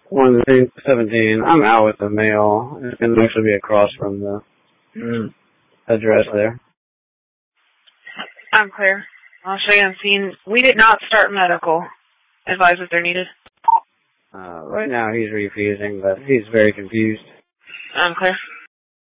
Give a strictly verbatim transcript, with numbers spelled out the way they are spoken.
one seventeen. I'm out with the mail. It's going to actually be across from the mm, address there. I'm clear. I'll show you on scene. We did not start medical. Advise if they're needed. Uh, right now he's refusing, but he's very confused. I'm clear.